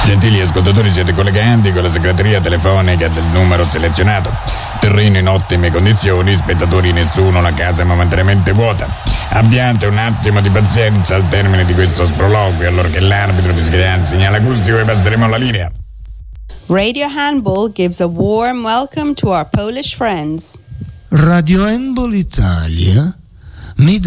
Gentili ascoltatori, siete collegati con la segreteria telefonica del numero selezionato. Terreno in ottime condizioni, spettatori nessuno, la casa è momentaneamente vuota. Abbiate un attimo di pazienza al termine di questo sproloquio, allora che l'arbitro fischierà il segnale acustico e passeremo alla linea. Radio Handball gives a warm welcome to our Polish friends. Radio Handball Italia mi